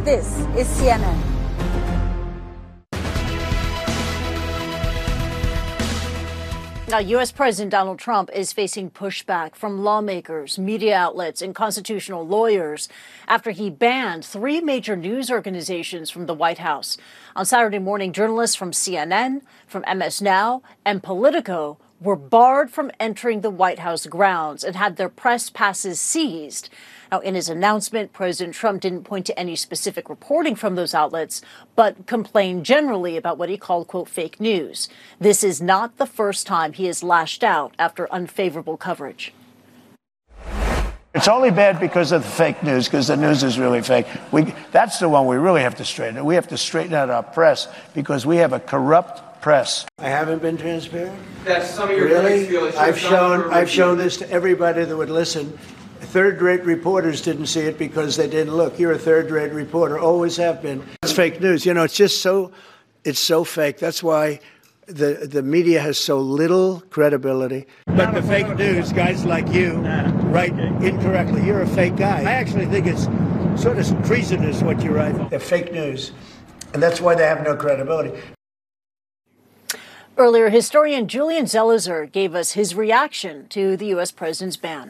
This is CNN. Now, U.S. President Donald Trump is facing pushback from lawmakers, media outlets, and constitutional lawyers after he banned 3 major news organizations from the White House. On Saturday morning, journalists from CNN, from MS Now, and Politico were barred from entering the White House grounds and had their press passes seized. Now, in his announcement, President Trump didn't point to any specific reporting from those outlets, but complained generally about what he called, quote, fake news. This is not the first time he has lashed out after unfavorable coverage. It's only bad because of the fake news, because the news is really fake. That's the one we really have to straighten. We have to straighten out our press because we have a corrupt press. I haven't been transparent. That's some of your really. I've shown this to everybody that would listen. Third-rate reporters didn't see it because they didn't look. You're a third-rate reporter, always have been. It's fake news. You know, it's just it's so fake. That's why the media has so little credibility. But the fake news, guys like you, write incorrectly. You're a fake guy. I actually think it's sort of treasonous what you write. They're fake news, and that's why they have no credibility. Earlier, historian Julian Zelizer gave us his reaction to the U.S. president's ban.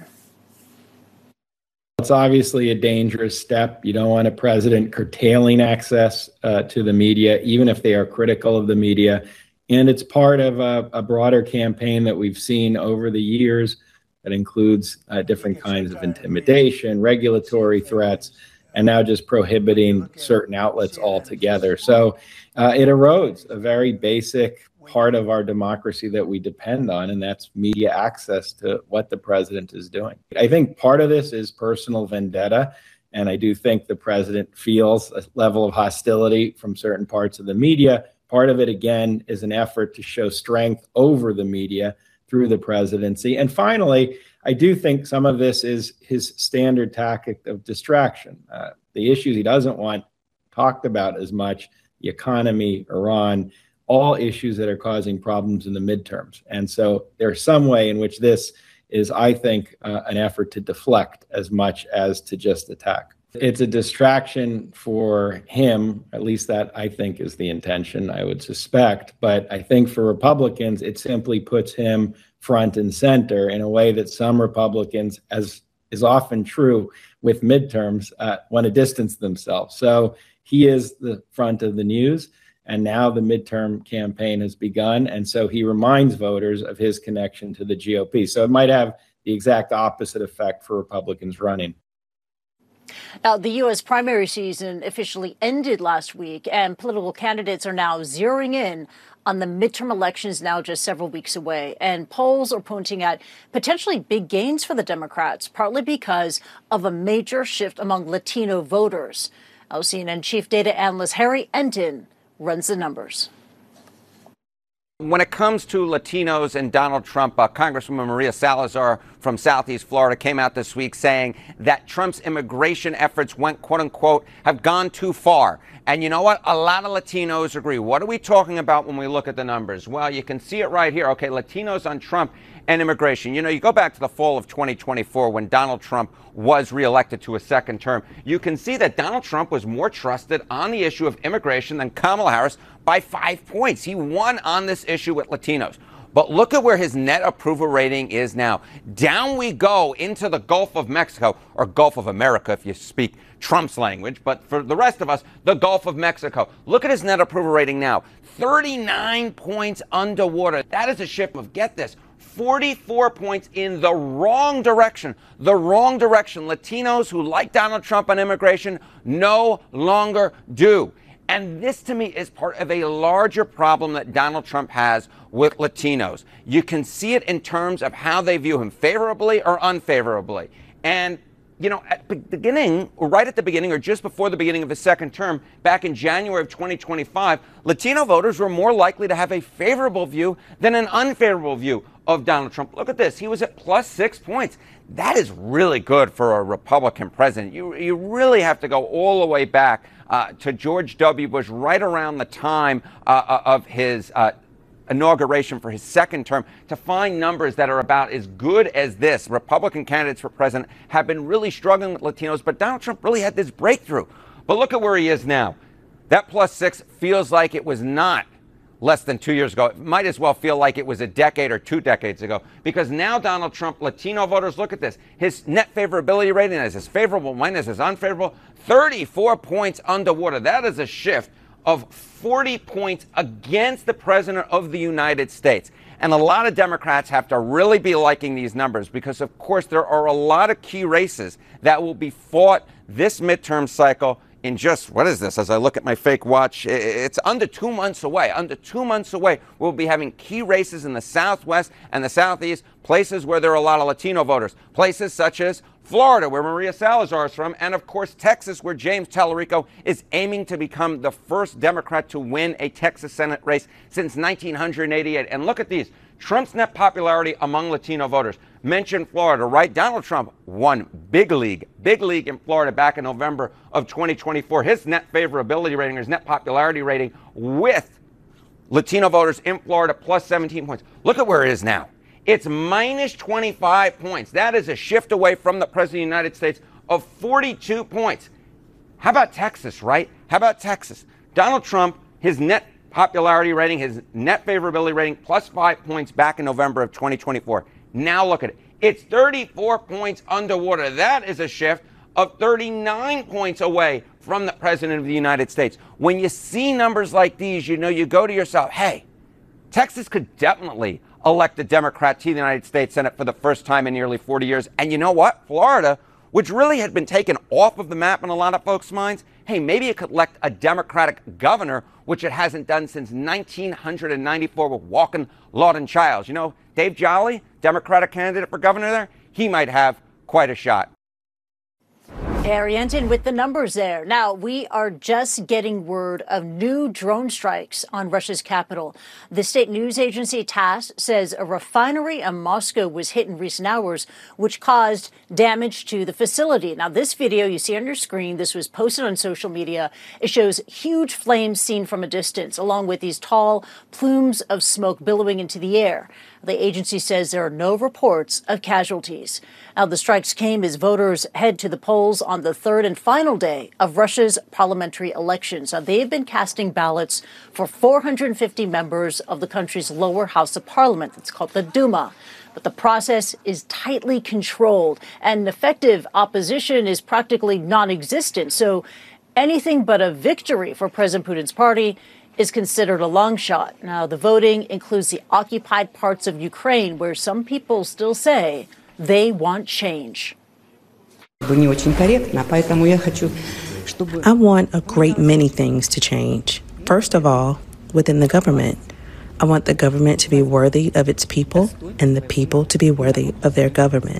It's obviously a dangerous step. You don't want a president curtailing access to the media, even if they are critical of the media. And it's part of a broader campaign that we've seen over the years that includes different kinds of intimidation, regulatory threats, and now just prohibiting certain outlets altogether. So it erodes a very basic part of our democracy that we depend on, and that's media access to what the president is doing. I think part of this is personal vendetta, and I do think the president feels a level of hostility from certain parts of the media. Part of it, again, is an effort to show strength over the media through the presidency. And finally, I do think some of this is his standard tactic of distraction. The issues he doesn't want talked about as much, the economy, Iran, all issues that are causing problems in the midterms. And so there's some way in which this is, I think, an effort to deflect as much as to just attack. It's a distraction for him, at least that I think is the intention, I would suspect. But I think for Republicans, it simply puts him front and center in a way that some Republicans, as is often true with midterms, want to distance themselves. So he is the front of the news. And now the midterm campaign has begun. And so he reminds voters of his connection to the GOP. So it might have the exact opposite effect for Republicans running. Now, the U.S. primary season officially ended last week, and political candidates are now zeroing in on the midterm elections now just several weeks away. And polls are pointing at potentially big gains for the Democrats, partly because of a major shift among Latino voters. Now, CNN chief data analyst Harry Enten runs the numbers. When it comes to Latinos and Donald Trump, Congresswoman Maria Salazar from Southeast Florida came out this week saying that Trump's immigration efforts went, quote unquote, have gone too far. And you know what? A lot of Latinos agree. What are we talking about when we look at the numbers? Well, you can see it right here. Okay, Latinos on Trump and immigration. You know, you go back to the fall of 2024 when Donald Trump was reelected to a second term. You can see that Donald Trump was more trusted on the issue of immigration than Kamala Harris by 5 points. He won on this issue with Latinos. But look at where his net approval rating is now. Down we go into the Gulf of Mexico, or Gulf of America if you speak Trump's language, but for the rest of us, the Gulf of Mexico. Look at his net approval rating now, 39 points underwater. That is a shift of, get this, 44 points in the wrong direction. The wrong direction. Latinos who like Donald Trump on immigration no longer do. And this, to me, is part of a larger problem that Donald Trump has with Latinos. You can see it in terms of how they view him, favorably or unfavorably. And, you know, at the beginning, or right at the beginning, or just before the beginning of his second term, back in January of 2025, Latino voters were more likely to have a favorable view than an unfavorable view of Donald Trump. Look at this. He was at plus 6 points. That is really good for a Republican president. You really have to go all the way back to George W. Bush, right around the time of his inauguration for his second term, to find numbers that are about as good as this. Republican candidates for president have been really struggling with Latinos, but Donald Trump really had this breakthrough. But look at where he is now. That +6 feels like it was not less than 2 years ago. It might as well feel like it was a decade or 2 decades ago, because now Donald Trump, Latino voters, look at this. His net favorability rating is as favorable minus as unfavorable, 34 points underwater. That is a shift of 40 points against the president of the United States. And a lot of Democrats have to really be liking these numbers because, of course, there are a lot of key races that will be fought this midterm cycle in just, what is this? As I look at my fake watch, it's under 2 months away. Under 2 months away, we'll be having key races in the Southwest and the Southeast, places where there are a lot of Latino voters, places such as Florida, where Maria Salazar is from, and of course Texas, where James Tallarico is aiming to become the first Democrat to win a Texas Senate race since 1988. And look at these. Trump's net popularity among Latino voters. Mention Florida, right? Donald Trump won big league in Florida back in November of 2024. His net favorability rating, his net popularity rating with Latino voters in Florida +17 points. Look at where it is now. It's -25 points. That is a shift away from the President of the United States of 42 points. How about Texas, right? How about Texas? Donald Trump, his net popularity rating, his net favorability rating, +5 points back in November of 2024. Now look at it. It's 34 points underwater. That is a shift of 39 points away from the President of the United States. When you see numbers like these, you know, you go to yourself, hey, Texas could definitely elect a Democrat to the United States Senate for the first time in nearly 40 years. And you know what? Florida, which really had been taken off of the map in a lot of folks' minds, hey, maybe it could elect a Democratic governor, which it hasn't done since 1994 with Walkin Lawton Childs. You know, Dave Jolly, Democratic candidate for governor there, he might have quite a shot. Arianton with the numbers there. Now, we are just getting word of new drone strikes on Russia's capital. The state news agency TASS says a refinery in Moscow was hit in recent hours, which caused damage to the facility. Now, this video you see on your screen, this was posted on social media. It shows huge flames seen from a distance, along with these tall plumes of smoke billowing into the air. The agency says there are no reports of casualties. Now, the strikes came as voters head to the polls on the third and final day of Russia's parliamentary elections. Now, they've been casting ballots for 450 members of the country's lower house of parliament. It's called the Duma. But the process is tightly controlled, and effective opposition is practically non-existent. So anything but a victory for President Putin's party is considered a long shot. Now, the voting includes the occupied parts of Ukraine, where some people still say they want change. I want a great many things to change. First of all, within the government. I want the government to be worthy of its people and the people to be worthy of their government.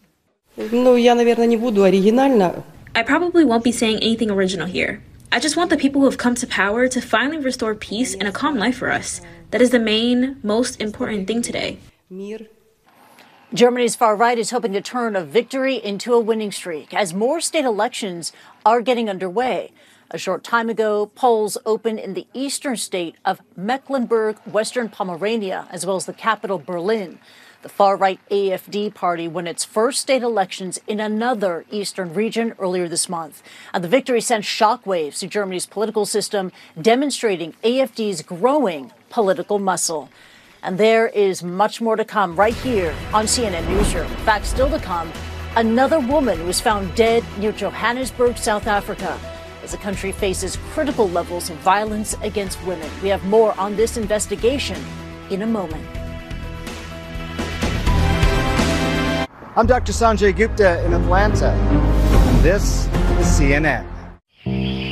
I probably won't be saying anything original here. I just want the people who have come to power to finally restore peace and a calm life for us. That is the main, most important thing today. Germany's far right is hoping to turn a victory into a winning streak as more state elections are getting underway. A short time ago, polls opened in the eastern state of Mecklenburg-Western Pomerania, as well as the capital, Berlin. The far-right AfD party won its first state elections in another eastern region earlier this month. And the victory sent shockwaves through Germany's political system, demonstrating AfD's growing political muscle. And there is much more to come right here on CNN Newsroom. In fact, still to come, another woman was found dead near Johannesburg, South Africa, as the country faces critical levels of violence against women. We have more on this investigation in a moment. I'm Dr. Sanjay Gupta in Atlanta, and this is CNN.